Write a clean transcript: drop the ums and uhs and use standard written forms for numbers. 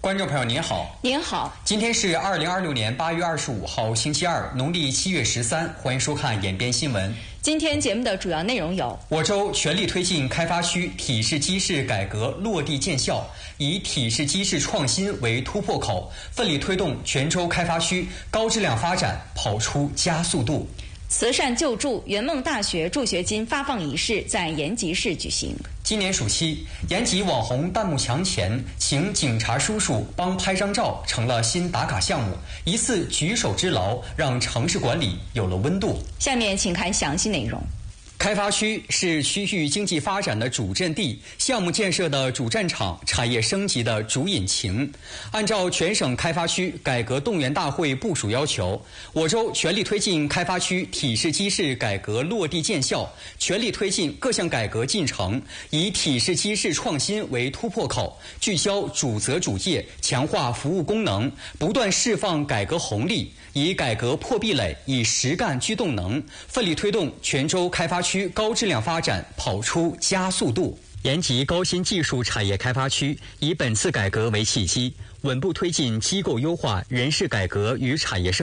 观众朋友您好， 您好， 今天是2026年8月25号，星期二，农历7月13，欢迎收看演编新闻。 今天节目的主要内容有： 我州全力推进开发区体制机制改革落地见效，以体制机制创新为突破口，奋力推动全州开发区高质量发展跑出加速度。 慈善救助圆梦大学助学金发放仪式在延吉市举行。 今年暑期，延吉网红弹幕墙前请警察叔叔帮拍张照成了新打卡项目，一次举手之劳让城市管理有了温度。 下面请看详细内容。 开发区是区域经济发展的主阵地，项目建设的主战场，产业升级的主引擎。按照全省开发区改革动员大会部署要求，我州全力推进开发区体制机制改革落地见效，全力推进各项改革进程，以体制机制创新为突破口，聚焦主责主业，强化服务功能，不断释放改革红利，以改革破壁垒，以实干驱动能，奋力推动全州开发区高质量发展跑出加速度。延吉高新技术产业开发区以本次改革为契机，稳步推进机构优化、人事改革与产业升级。